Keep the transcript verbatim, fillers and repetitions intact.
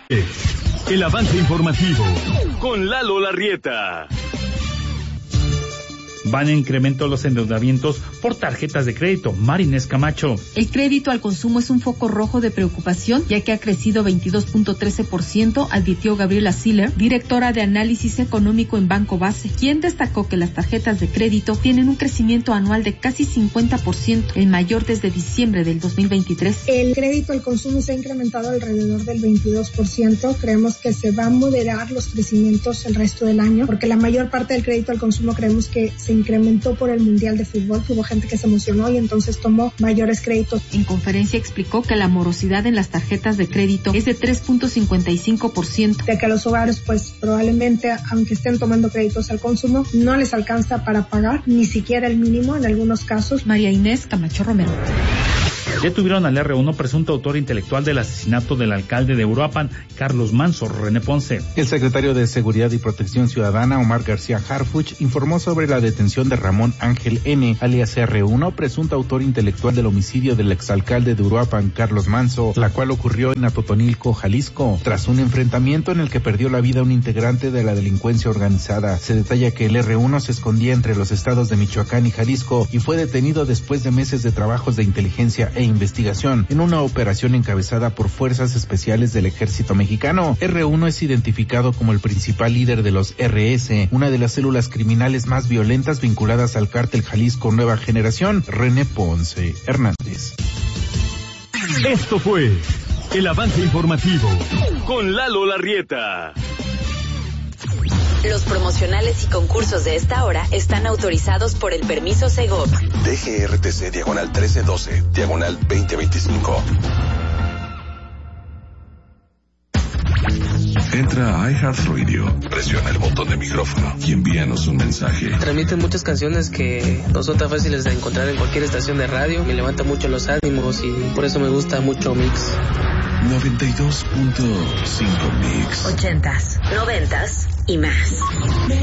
El avance informativo con Lalo Larrieta. Van en incremento los endeudamientos por tarjetas de crédito. Marinés Camacho. El crédito al consumo es un foco rojo de preocupación, ya que ha crecido veintidós punto trece por ciento, advirtió Gabriela Siller, directora de análisis económico en Banco Base, quien destacó que las tarjetas de crédito tienen un crecimiento anual de casi cincuenta por ciento, el mayor desde diciembre del dos mil veintitrés. El crédito al consumo se ha incrementado alrededor del veintidós por ciento. Creemos que se va a moderar los crecimientos el resto del año, porque la mayor parte del crédito al consumo creemos que se incrementó por el Mundial de Fútbol. Hubo gente que se emocionó y entonces tomó mayores créditos. En conferencia explicó que la morosidad en las tarjetas de crédito es de tres punto cincuenta y cinco por ciento. De que a los hogares, pues probablemente, aunque estén tomando créditos al consumo, no les alcanza para pagar ni siquiera el mínimo en algunos casos. María Inés Camacho Romero. Detuvieron al erre uno, presunto autor intelectual del asesinato del alcalde de Uruapan, Carlos Manso. René Ponce. El secretario de Seguridad y Protección Ciudadana, Omar García Harfuch, informó sobre la detención de Ramón Ángel N., alias erre uno, presunto autor intelectual del homicidio del exalcalde de Uruapan, Carlos Manso, la cual ocurrió en Atotonilco, Jalisco, tras un enfrentamiento en el que perdió la vida un integrante de la delincuencia organizada. Se detalla que el erre uno se escondía entre los estados de Michoacán y Jalisco y fue detenido después de meses de trabajos de inteligencia e investigación en una operación encabezada por fuerzas especiales del ejército mexicano. erre uno es identificado como el principal líder de los erre ese, una de las células criminales más violentas vinculadas al cártel Jalisco Nueva Generación. René Ponce Hernández. Esto fue el avance informativo con Lalo Larrieta. Los promocionales y concursos de esta hora están autorizados por el permiso Segov. D G R T C diagonal trece doce, diagonal veinte veinticinco. Entra a iHeartRadio, presiona el botón de micrófono y envíanos un mensaje. Transmiten muchas canciones que no son tan fáciles de encontrar en cualquier estación de radio. Me levanta mucho los ánimos y por eso me gusta mucho Mix. noventa y dos punto cinco Mix. Ochentas, noventas y más.